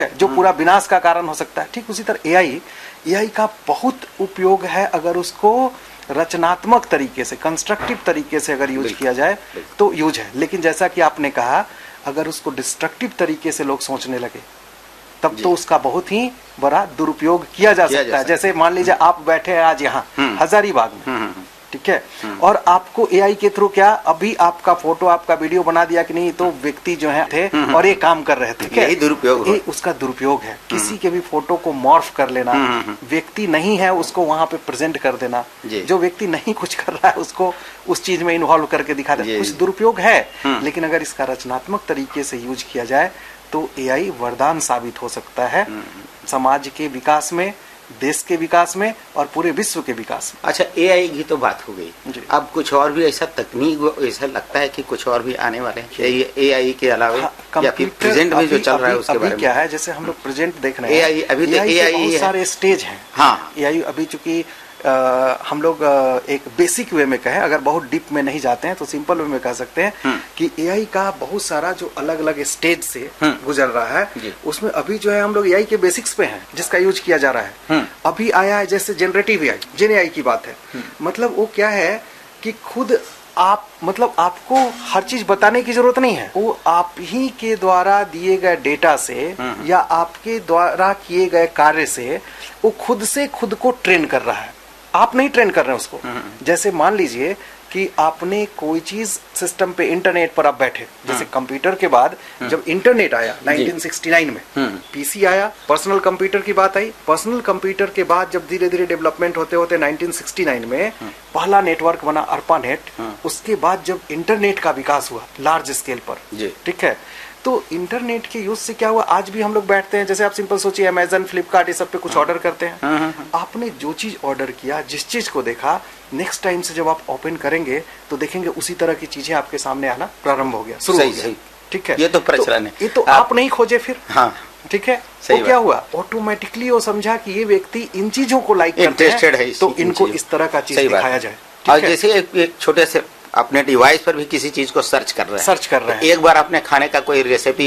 जो पूरा विनाश का कारण हो सकता है। ठीक उसी तरह एआई का बहुत उपयोग है, अगर उसको रचनात्मक तरीके से, कंस्ट्रक्टिव तरीके से अगर यूज किया जाए तो यूज है। लेकिन जैसा कि आपने कहा, अगर उसको डिस्ट्रक्टिव तरीके से लोग सोचने लगे तब तो उसका बहुत ही बड़ा दुरुपयोग किया जा सकता है। जैसे मान लीजिए आप बैठे हैं आज यहाँ हजारीबाग में, ठीक है, और आपको एआई के थ्रू क्या अभी आपका फोटो, आपका वीडियो बना दिया कि नहीं, तो व्यक्ति जो है थे और ये काम कर रहे थे, यही दुरुपयोग, ये उसका दुरुपयोग है। किसी के भी फोटो को मॉर्फ कर लेना, व्यक्ति नहीं है उसको वहां पे प्रेजेंट कर देना, जो व्यक्ति नहीं कुछ कर रहा है उसको उस चीज में इन्वॉल्व करके दिखा देना, कुछ दुरुपयोग है। लेकिन अगर इसका रचनात्मक तरीके से यूज किया जाए तो एआई वरदान साबित हो सकता है समाज के विकास में, देश के विकास में और पूरे विश्व के विकास में। अच्छा, एआई की तो बात हो गई, अब कुछ और भी ऐसा तकनीक, ऐसा लगता है कि कुछ और भी आने वाले हैं एआई के अलावा, या फिर प्रेजेंट में जो चल रहा है उसके बारे में क्या है? जैसे हम लोग प्रेजेंट देख रहे हैं, एआई अभी तो एआई बहुत सारे स्टेज हैं। हाँ, एआई अभी चूंकि हम लोग एक बेसिक वे में कहें, अगर बहुत डीप में नहीं जाते हैं तो सिंपल वे में कह सकते हैं कि एआई का बहुत सारा जो अलग अलग स्टेज से गुजर रहा है, उसमें अभी जो है हम लोग एआई के बेसिक्स पे हैं जिसका यूज किया जा रहा है। अभी आया है जैसे जनरेटिव एआई, जेन एआई की बात है। मतलब वो क्या है कि खुद आप, मतलब आपको हर चीज बताने की जरूरत नहीं है, वो आप ही के द्वारा दिए गए डेटा से या आपके द्वारा किए गए कार्य से वो खुद से खुद को ट्रेन कर रहा है, आप नहीं ट्रेन कर रहे हैं उसको। जैसे मान लीजिए कि आपने कोई चीज सिस्टम पे, इंटरनेट पर आप बैठे, जैसे कंप्यूटर के बाद जब इंटरनेट आया 1969 में, पीसी आया, पर्सनल कंप्यूटर की बात आई। पर्सनल कंप्यूटर के बाद जब धीरे धीरे डेवलपमेंट होते होते 1969 में पहला नेटवर्क बना अर्पानेट। उसके बाद जब इंटरनेट का विकास हुआ लार्ज स्केल पर, ठीक है, तो इंटरनेट के यूज से क्या हुआ, आज भी हम लोग बैठते हैं, जैसे आप सिंपल सोचिए अमेजन, फ्लिपकार्ट, ये सब पे कुछ ऑर्डर करते हैं। आपने जो चीज ऑर्डर किया, जिस चीज को देखा, नेक्स्ट टाइम से जब आप ओपन करेंगे तो देखेंगे उसी तरह की चीजें आपके सामने आना प्रारंभ हो गया, शुरू हो गया। ठीक है, ये तो प्रचलन है, ये तो आप नहीं खोजे फिर। हाँ, ठीक है, तो क्या हुआ, ऑटोमेटिकली वो समझा कि ये व्यक्ति इन चीजों को लाइक करते हैं, तो इनको इस तरह का चीज दिखाया जाए। और जैसे एक छोटे से अपने डिवाइस पर भी किसी चीज को सर्च कर रहे हैं, एक बार अपने खाने का कोई रेसिपी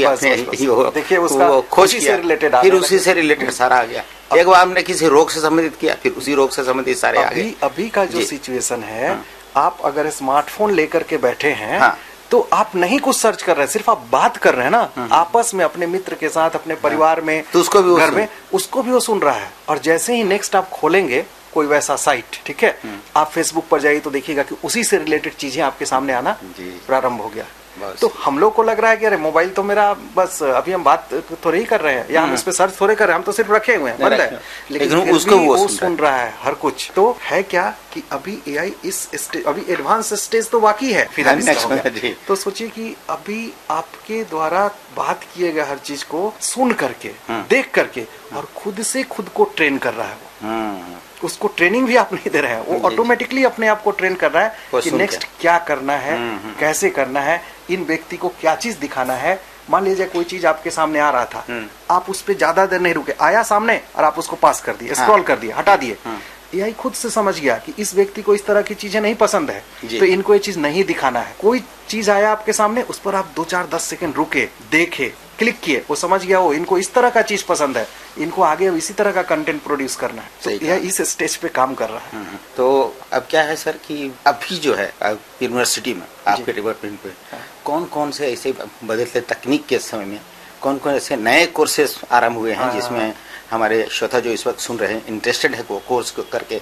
देखिए उसका खोज किया, फिर उसी से रिलेटेड सारा आ गया। एक बार हमने किसी रोग से संबंधित किया, फिर उसी रोग से संबंधित सारे आ गए। अभी का जो सिचुएशन है, आप अगर स्मार्टफोन लेकर के बैठे हैं तो आप नहीं कुछ सर्च कर रहे हैं, सिर्फ आप बात कर रहे हैं ना आपस में, अपने मित्र के साथ, अपने परिवार में, तो उसको भी घर में, उसको भी वो सुन रहा है। और जैसे ही नेक्स्ट आप खोलेंगे कोई वैसा साइट, ठीक है, आप फेसबुक पर जाइए तो देखिएगा कि उसी से रिलेटेड चीजें आपके सामने आना प्रारंभ हो गया। तो हम लोग को लग रहा है कि अरे मोबाइल तो मेरा, बस अभी हम बात थोड़ी ही कर रहे हैं या हम इस पे सर्च थोड़े कर रहे हैं, हम तो सिर्फ रखे हुए हैं, बंद है, लेकिन उसको वो सुन रहा है हर कुछ। तो है क्या कि अभी एआई इस स्टेज, अभी एडवांस स्टेज तो वाकई है फिर। तो सोचिए कि अभी आपके द्वारा बात किए गए हर चीज को सुन करके, देख करके और खुद से खुद को ट्रेन कर रहा है वो। उसको ट्रेनिंग भी आप नहीं दे रहे हैं, वो ऑटोमेटिकली अपने आप को ट्रेन कर रहा है कि नेक्स्ट क्या करना है, कैसे करना है, इन व्यक्ति को क्या चीज दिखाना है। मान लीजिए कोई चीज आपके सामने आ रहा था, आप उस पर ज्यादा देर नहीं रुके, आया सामने और आप उसको पास कर दिए, स्क्रॉल कर दिए, हटा दिए। एआई खुद से समझ गया कि इस व्यक्ति को इस तरह की चीजें नहीं पसंद है, तो इनको ये चीज नहीं दिखाना है। कोई चीज आया आपके सामने, उस पर आप 2, 4, 10 सेकंड रुके, देखे, क्लिक किए, वो समझ गया वो इनको इस तरह का चीज पसंद है, इनको आगे इसी तरह का कंटेंट प्रोड्यूस करना है। तो यह इस स्टेज पे काम कर रहा है। तो अब क्या है सर कि अभी जो है यूनिवर्सिटी में आपके डिपार्टमेंट पे कौन कौन से ऐसे बदलते तकनीक के समय में कौन कौन ऐसे नए कोर्सेज आरंभ हुए हैं जिसमें हमारे श्रोता जो इस वक्त सुन रहे हैं इंटरेस्टेड है वो कोर्स को करके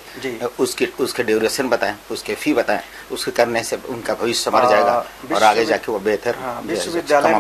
उसके ड्यूरेशन बताएं, उसके फी बताएं, उसके करने से उनका भविष्य समझ जाएगा और आगे जाके वो बेहतर विश्वविद्यालय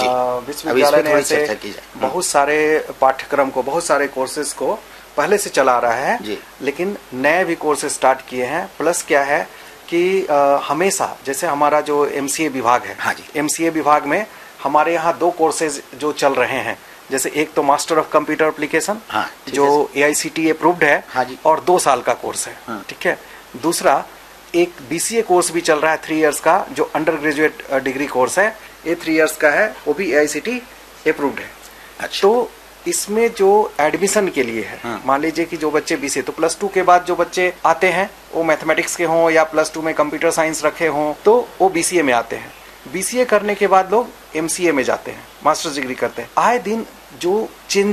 में ऐसे बहुत सारे पाठ्यक्रम को, बहुत सारे कोर्सेज को पहले से चला रहा है, लेकिन नए भी कोर्सेज स्टार्ट किए हैं। प्लस क्या है कि हमेशा जैसे हमारा जो एमसीए विभाग है, एमसीए विभाग में हमारे यहाँ 2 कोर्सेज जो चल रहे हैं, जैसे एक तो मास्टर ऑफ कंप्यूटर एप्लीकेशन जो AICTE अप्रूव्ड है और 2 साल का कोर्स है, ठीक है। दूसरा एक BCA कोर्स भी चल रहा है 3 इयर्स का, जो अंडर ग्रेजुएट डिग्री कोर्स है, ये 3 इयर्स का है, वो भी AICTE अप्रूव्ड है। तो इसमें जो एडमिशन के लिए है, मान लीजिए कि जो बच्चे BCA, तो +2 के बाद जो बच्चे आते हैं वो मैथमेटिक्स के हों या +2 में कंप्यूटर साइंस रखे हों तो वो BCA में आते हैं। BCA करने के बाद लोग MCA में जाते हैं, मास्टर्स डिग्री करते हैं। आए दिन जो चेंज